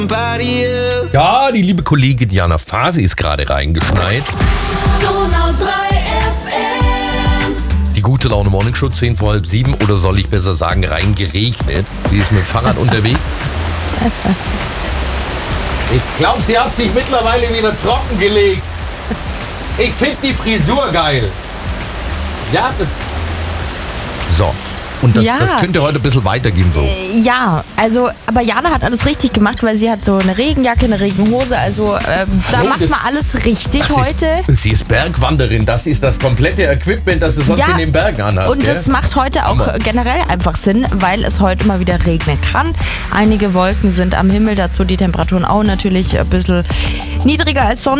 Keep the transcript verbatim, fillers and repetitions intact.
Ja, die liebe Kollegin Jana Fasi ist gerade reingeschneit. Donau drei F M. Die gute Laune Morning Show, zehn vor halb sieben, oder soll ich besser sagen, reingeregnet. Sie ist mit dem Fahrrad unterwegs. Ich glaube, sie hat sich mittlerweile wieder trockengelegt. Ich finde die Frisur geil. Ja, das so. Und das, Ja. das könnte heute ein bisschen weitergehen so. Ja, also, aber Jana hat alles richtig gemacht, weil sie hat so eine Regenjacke, eine Regenhose, also ähm, da Hallo, macht das- man alles richtig Das heute. Ist, sie ist Bergwanderin, das ist das komplette Equipment, das du sonst Ja, in den Bergen anhast. Und gell? das macht heute auch Hammer. generell einfach Sinn, weil es heute mal wieder regnen kann. Einige Wolken sind am Himmel, dazu die Temperaturen auch natürlich ein bisschen niedriger als sonst.